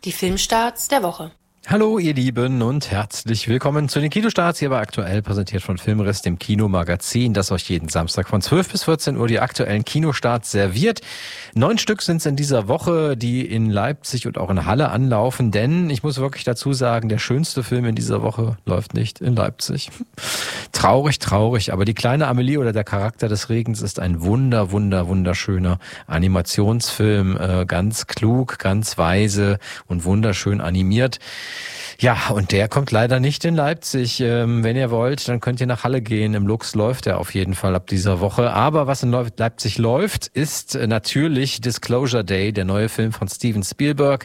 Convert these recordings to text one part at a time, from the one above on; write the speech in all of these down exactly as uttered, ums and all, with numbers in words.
Die Filmstarts der Woche. Hallo ihr Lieben und herzlich willkommen zu den Kinostarts hier bei Aktuell, präsentiert von Filmriss, dem Kinomagazin, das euch jeden Samstag von zwölf bis vierzehn Uhr die aktuellen Kinostarts serviert. Neun Stück sind es in dieser Woche, die in Leipzig und auch in Halle anlaufen, denn ich muss wirklich dazu sagen, der schönste Film in dieser Woche läuft nicht in Leipzig. Traurig, traurig, aber die kleine Amelie oder der Charakter des Regens ist ein wunder, wunder, wunderschöner Animationsfilm, äh, ganz klug, ganz weise und wunderschön animiert. Ja, und der kommt leider nicht in Leipzig. Ähm, wenn ihr wollt, dann könnt ihr nach Halle gehen. Im Lux läuft er auf jeden Fall ab dieser Woche. Aber was in Leipzig läuft, ist natürlich Disclosure Day, der neue Film von Steven Spielberg.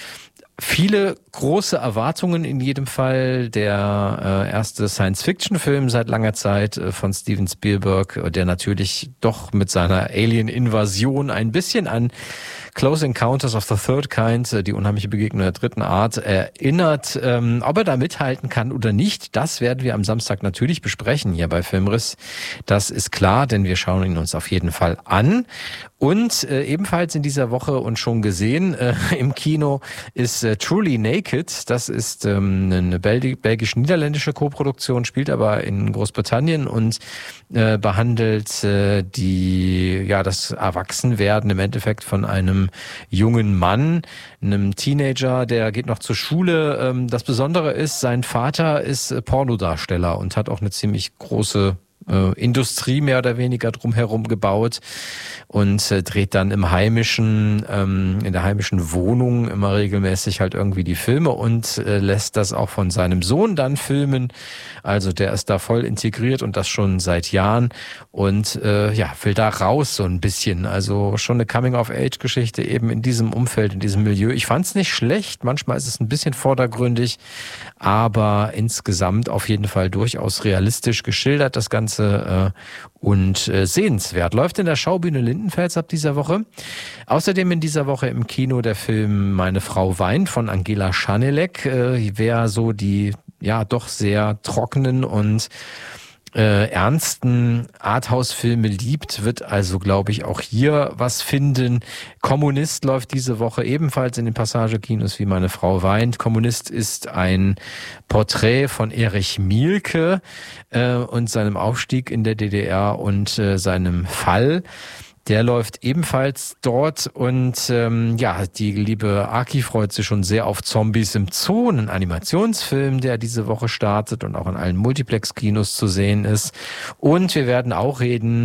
Viele große Erwartungen in jedem Fall. Der äh, erste Science-Fiction-Film seit langer Zeit äh, von Steven Spielberg, der natürlich doch mit seiner Alien-Invasion ein bisschen an Close Encounters of the Third Kind, die unheimliche Begegnung der dritten Art, erinnert. Ähm, ob er da mithalten kann oder nicht, das werden wir am Samstag natürlich besprechen hier bei Filmriss. Das ist klar, denn wir schauen ihn uns auf jeden Fall an. Und äh, ebenfalls in dieser Woche und schon gesehen äh, im Kino ist äh, Truly Naked. Das ist ähm, eine Belgi- belgisch-niederländische Koproduktion, spielt aber in Großbritannien und äh, behandelt äh, die ja das Erwachsenwerden im Endeffekt von einem jungen Mann, einem Teenager, der geht noch zur Schule. Ähm, das Besondere ist, sein Vater ist äh, Pornodarsteller und hat auch eine ziemlich große Äh, Industrie mehr oder weniger drumherum gebaut und äh, dreht dann im heimischen, ähm, in der heimischen Wohnung immer regelmäßig halt irgendwie die Filme und äh, lässt das auch von seinem Sohn dann filmen. Also der ist da voll integriert und das schon seit Jahren und äh, ja, will da raus so ein bisschen. Also schon eine Coming-of-Age-Geschichte eben in diesem Umfeld, in diesem Milieu. Ich fand's nicht schlecht, manchmal ist es ein bisschen vordergründig, aber insgesamt auf jeden Fall durchaus realistisch geschildert, das Ganze. Und äh, sehenswert. Läuft in der Schaubühne Lindenfels ab dieser Woche. Außerdem in dieser Woche im Kino der Film Meine Frau weint von Angela Schanelek. Äh, wer so die ja doch sehr trockenen und äh, ernsten Arthouse-Filme liebt, wird also, glaube ich, auch hier was finden. Kommunist läuft diese Woche ebenfalls in den Passagekinos wie Meine Frau weint. Kommunist ist ein Porträt von Erich Mielke äh, und seinem Aufstieg in der D D R und äh, seinem Fall. Der läuft ebenfalls dort und ähm, ja, die liebe Aki freut sich schon sehr auf Zombies im Zoo, einen Animationsfilm, der diese Woche startet und auch in allen Multiplex-Kinos zu sehen ist. Und wir werden auch reden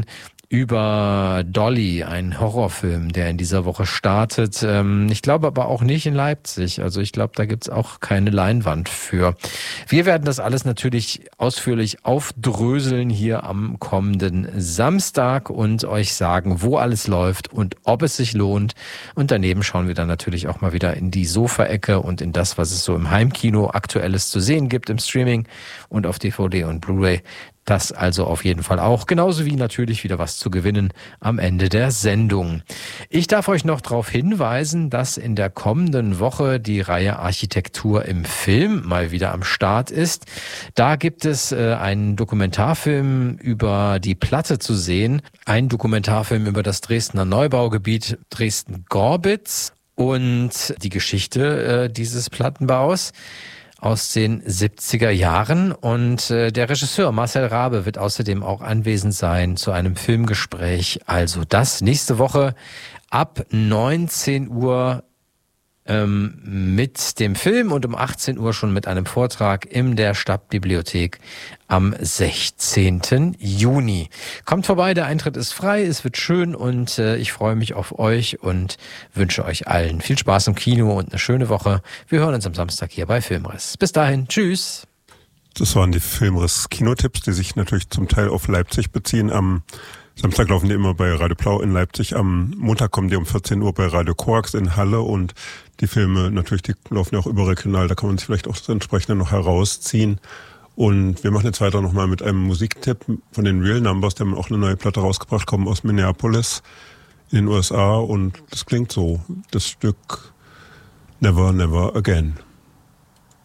über Dolly, ein Horrorfilm, der in dieser Woche startet. Ähm, ich glaube aber auch nicht in Leipzig. Also ich glaube, da gibt's auch keine Leinwand für. Wir werden das alles natürlich ausführlich aufdröseln hier am kommenden Samstag und euch sagen, wo alles läuft und ob es sich lohnt. Und daneben schauen wir dann natürlich auch mal wieder in die Sofaecke und in das, was es so im Heimkino Aktuelles zu sehen gibt, im Streaming und auf D V D und Blu-ray. Das also auf jeden Fall auch, genauso wie natürlich wieder was zu gewinnen am Ende der Sendung. Ich darf euch noch darauf hinweisen, dass in der kommenden Woche die Reihe Architektur im Film mal wieder am Start ist. Da gibt es äh, einen Dokumentarfilm über die Platte zu sehen, einen Dokumentarfilm über das Dresdner Neubaugebiet Dresden-Gorbitz und die Geschichte äh, dieses Plattenbaus aus den siebziger Jahren und äh, der Regisseur Marcel Rabe wird außerdem auch anwesend sein zu einem Filmgespräch. Also das nächste Woche ab neunzehn Uhr ähm, mit dem Film und um achtzehn Uhr schon mit einem Vortrag in der Stadtbibliothek am sechzehnten Juni. Kommt vorbei, der Eintritt ist frei, es wird schön und äh, ich freue mich auf euch und wünsche euch allen viel Spaß im Kino und eine schöne Woche. Wir hören uns am Samstag hier bei Filmriss. Bis dahin, tschüss. Das waren die Filmriss-Kinotipps, die sich natürlich zum Teil auf Leipzig beziehen. Am Samstag laufen die immer bei Radio Blau in Leipzig. Am Montag kommen die um vierzehn Uhr bei Radio Koax in Halle und die Filme natürlich, die laufen ja auch überregional. Da kann man sich vielleicht auch das entsprechende noch herausziehen. Und wir machen jetzt weiter nochmal mit einem Musiktipp von den Real Numbers. Die haben auch eine neue Platte rausgebracht, kommen aus Minneapolis in den U S A und das klingt so. Das Stück Never, Never Again.